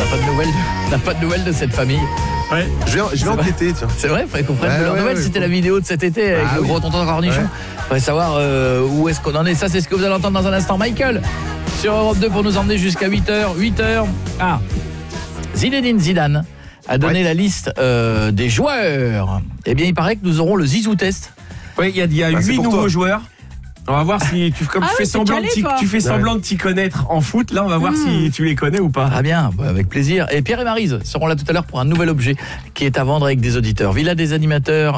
n'a pas de nouvelles de cette famille. Ouais. Je vais enquêter, tiens. C'est vrai, il faudrait qu'on prenne de leurs nouvelles. C'était la vidéo de cet été avec le gros tonton cornichon. Il faudrait savoir où est-ce qu'on en est. Ça, c'est ce que vous allez entendre dans un instant. Michael, sur Europe 2 pour nous emmener jusqu'à 8h. 8h. Ah, Zinedine Zidane a donné la liste des joueurs. Eh bien, il paraît que nous aurons le Zizou test. Oui, il y a 8 nouveaux joueurs. On va voir si tu fais semblant de t'y connaître en foot. Là, on va voir si tu les connais ou pas. Ah bien, avec plaisir. Et Pierre et Maryse seront là tout à l'heure pour un nouvel objet qui est à vendre avec des auditeurs. Villa des animateurs